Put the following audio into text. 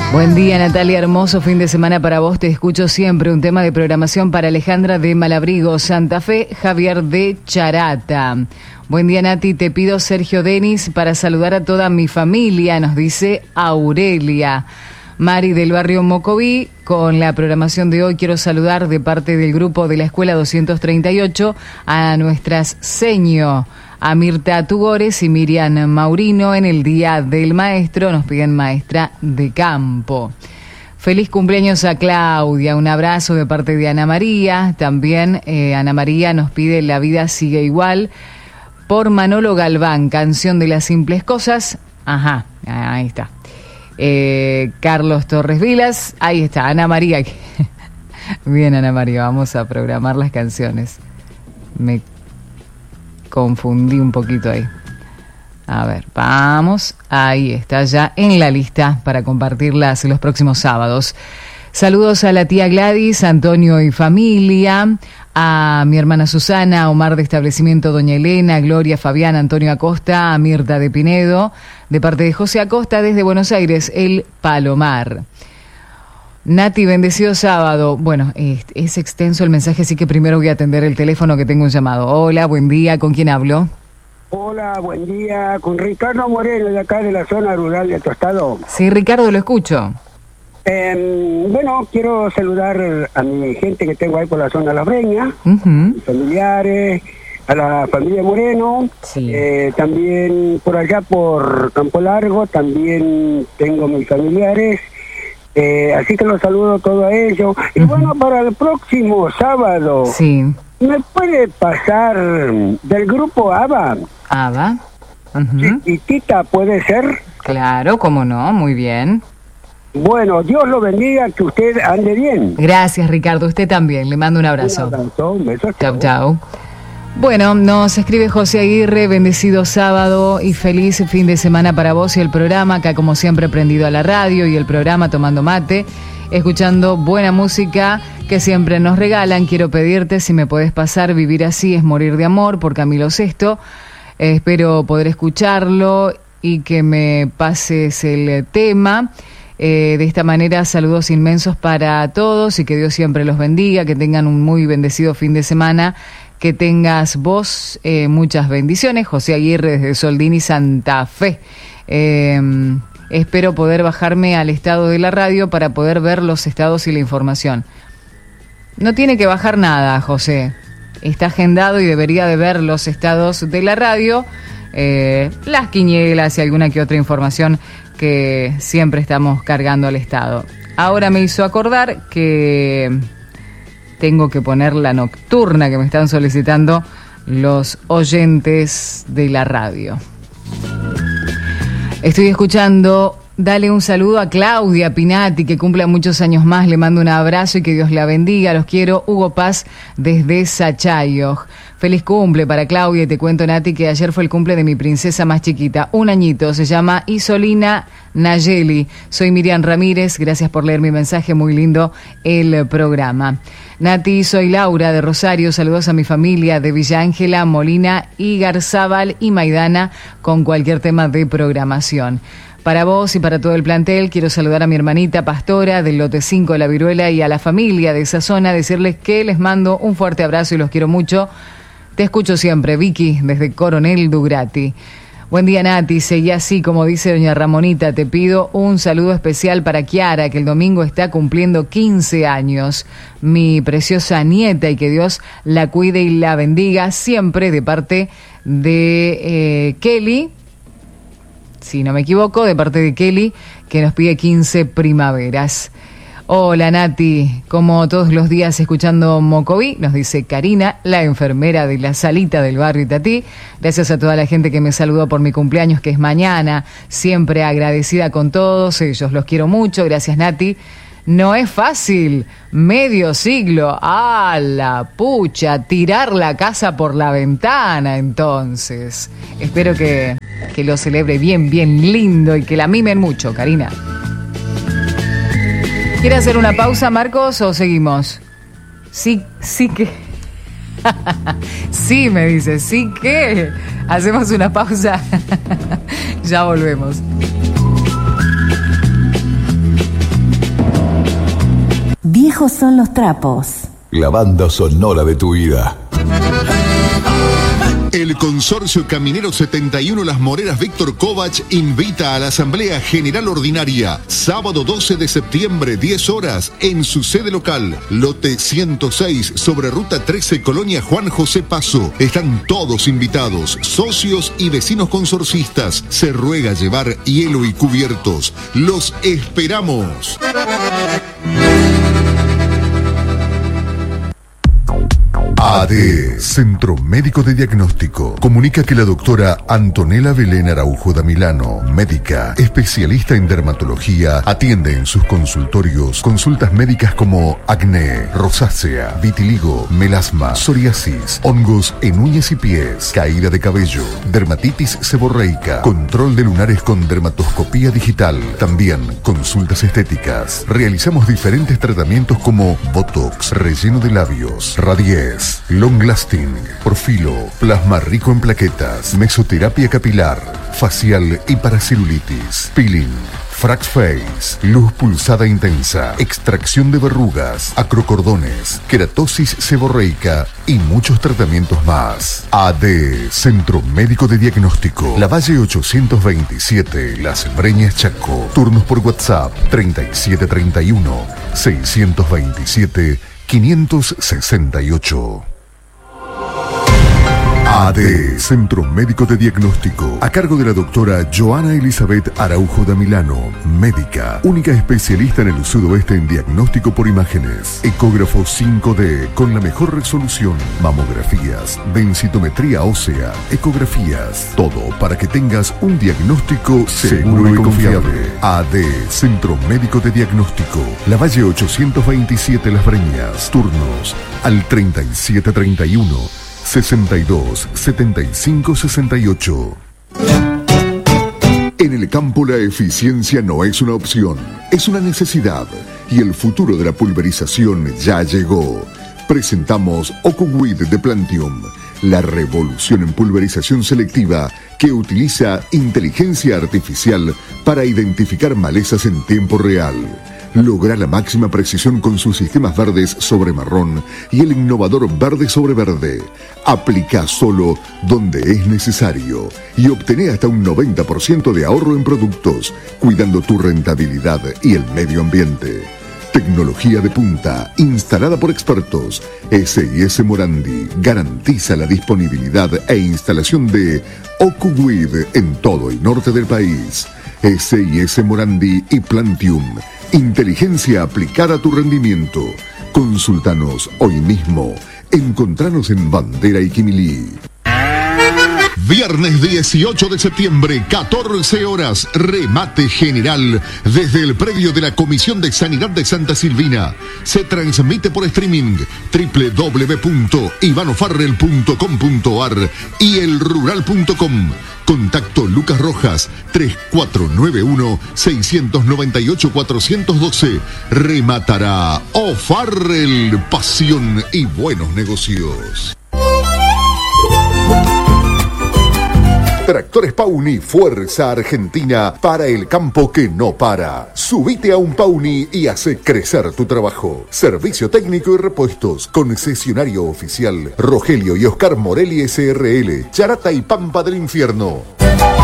Buen día, Natalia, hermoso fin de semana para vos. Te escucho siempre. Un tema de programación para Alejandra de Malabrigo, Santa Fe, Javier de Charata. Buen día, Nati. Te pido Sergio Denis para saludar a toda mi familia, nos dice Aurelia. Mari del barrio Mocoví, con la programación de hoy quiero saludar de parte del grupo de la Escuela 238 a nuestras seño, a Mirta Tugores y Miriam Maurino en el Día del Maestro, nos piden maestra de campo. Feliz cumpleaños a Claudia, un abrazo de parte de Ana María, también Ana María nos pide La vida sigue igual, por Manolo Galván, canción de las simples cosas, ajá, ahí está. Carlos Torres Vilas, ahí está, Ana María. Bien, Ana María, vamos a programar las canciones. Me confundí un poquito ahí. A ver, vamos, ahí está ya en la lista para compartirlas los próximos sábados. Saludos a la tía Gladys, Antonio y familia, a mi hermana Susana, a Omar de Establecimiento Doña Elena, Gloria, Fabián, Antonio Acosta, a Mirta de Pinedo, de parte de José Acosta desde Buenos Aires, El Palomar. Nati, bendecido sábado. Bueno, es extenso el mensaje, así que primero voy a atender el teléfono que tengo un llamado. Hola, buen día, ¿con quién hablo? Hola, buen día, con Ricardo Moreno, de acá de la zona rural de Tostado. Sí, Ricardo, lo escucho. Bueno, quiero saludar a mi gente que tengo ahí por la zona de La Breña, familiares, a la familia Moreno, sí. También por allá por Campo Largo, también tengo mis familiares, así que los saludo todo a ellos. Y bueno, para el próximo sábado, sí. ¿Me puede pasar del grupo ABBA? ABBA. Chiquitita, ¿puede ser? Claro, cómo no, muy bien. Bueno, Dios lo bendiga, que usted ande bien. Gracias, Ricardo, usted también, le mando un abrazo. Un abrazo, un beso. Chau, chau. Bueno, nos escribe José Aguirre, bendecido sábado y feliz fin de semana para vos y el programa, acá como siempre prendido a la radio y el programa tomando mate, escuchando buena música que siempre nos regalan. Quiero pedirte si me podés pasar Vivir así es morir de amor por Camilo VI. Espero poder escucharlo y que me pases el tema. De esta manera, saludos inmensos para todos y que Dios siempre los bendiga, que tengan un muy bendecido fin de semana, que tengas vos muchas bendiciones. José Aguirre desde Soldini, Santa Fe. Espero poder bajarme al estado de la radio para poder ver los estados y la información. No tiene que bajar nada, José. Está agendado y debería de ver los estados de la radio, las quinielas y alguna que otra información que siempre estamos cargando al estado. Ahora me hizo acordar que tengo que poner la nocturna que me están solicitando los oyentes de la radio. Estoy escuchando. Dale un saludo a Claudia Pinati, que cumpla muchos años más. Le mando un abrazo y que Dios la bendiga. Los quiero. Hugo Paz desde Sachayo. Feliz cumple para Claudia. Y te cuento, Nati, que ayer fue el cumple de mi princesa más chiquita. 1 añito. Se llama Isolina Nayeli. Soy Miriam Ramírez. Gracias por leer mi mensaje. Muy lindo el programa. Nati, soy Laura de Rosario. Saludos a mi familia de Villa Ángela, Molina, Igarzábal y Maidana con cualquier tema de programación. Para vos y para todo el plantel, quiero saludar a mi hermanita Pastora del lote 5 de La Viruela y a la familia de esa zona, decirles que les mando un fuerte abrazo y los quiero mucho. Te escucho siempre, Vicky, desde Coronel Dugrati. Buen día, Nati, seguí así, como dice doña Ramonita. Te pido un saludo especial para Kiara, que el domingo está cumpliendo 15 años. Mi preciosa nieta, y que Dios la cuide y la bendiga siempre, de parte de Kelly. Si no me equivoco, de parte de Kelly, que nos pide 15 primaveras. Hola, Nati, como todos los días escuchando Mocoví, nos dice Karina, la enfermera de la salita del barrio Itatí. Gracias a toda la gente que me saludó por mi cumpleaños, que es mañana. Siempre agradecida con todos ellos, los quiero mucho. Gracias, Nati. No es fácil, medio siglo, ¡a la pucha! Tirar la casa por la ventana, entonces. Espero que lo celebre bien, bien lindo y que la mimen mucho, Karina. ¿Quiere hacer una pausa, Marcos, o seguimos? Sí que... Sí, me dice, sí que... Hacemos una pausa. Ya volvemos. viejos son los trapos. La banda sonora de tu vida. El Consorcio Caminero 71 Las Moreras Víctor Kovac invita a la Asamblea General Ordinaria, sábado 12 de septiembre, 10 horas, en su sede local, lote 106, sobre Ruta 13, Colonia Juan José Paso. Están todos invitados, socios y vecinos consorcistas. Se ruega llevar hielo y cubiertos. ¡Los esperamos! AD, Centro Médico de Diagnóstico, comunica que la doctora Antonella Belén Araujo da Milano, médica, especialista en dermatología, atiende en sus consultorios consultas médicas como acné, rosácea, vitiligo, melasma, psoriasis, hongos en uñas y pies, caída de cabello, dermatitis seborreica, control de lunares con dermatoscopía digital, también consultas estéticas. Realizamos diferentes tratamientos como Botox, relleno de labios, Radies, Long Lasting, Porfilo, plasma rico en plaquetas, mesoterapia capilar, facial y para celulitis, peeling, Frax Face, luz pulsada intensa, extracción de verrugas, acrocordones, queratosis seborreica y muchos tratamientos más. AD, Centro Médico de Diagnóstico, Lavalle 827, Las Breñas, Chaco. Turnos por WhatsApp 3731 627 568. AD, Centro Médico de Diagnóstico, a cargo de la doctora Joana Elizabeth Araujo da Milano, médica, única especialista en el sudoeste en diagnóstico por imágenes, ecógrafo 5D con la mejor resolución, mamografías, densitometría ósea, ecografías, todo para que tengas un diagnóstico seguro y confiable. AD, Centro Médico de Diagnóstico, Lavalle 827 Las Breñas, turnos al 3731 62 75 68. En el campo la eficiencia no es una opción, es una necesidad, y el futuro de la pulverización ya llegó. Presentamos OcuWeed de Plantium, la revolución en pulverización selectiva que utiliza inteligencia artificial para identificar malezas en tiempo real. Logra la máxima precisión con sus sistemas verdes sobre marrón y el innovador verde sobre verde. Aplica solo donde es necesario y obtené hasta un 90% de ahorro en productos, cuidando tu rentabilidad y el medio ambiente. Tecnología de punta, instalada por expertos. S&S Morandi garantiza la disponibilidad e instalación de OcuWeed en todo el norte del país. S&S Morandi y Plantium. Inteligencia aplicada a tu rendimiento. Consultanos hoy mismo. Encontranos en Bandera y Quimilí. Viernes 18 de septiembre, 14 horas, remate general desde el predio de la Comisión de Sanidad de Santa Silvina. Se transmite por streaming www.ivanofarrell.com.ar y elrural.com. Contacto Lucas Rojas 3491-698-412. Rematará O'Farrell, pasión y buenos negocios. Tractores Pauni, fuerza argentina para el campo que no para. Subite a un Pauni y hace crecer tu trabajo. Servicio técnico y repuestos. Concesionario oficial Rogelio y Oscar Morelli SRL, Charata y Pampa del Infierno.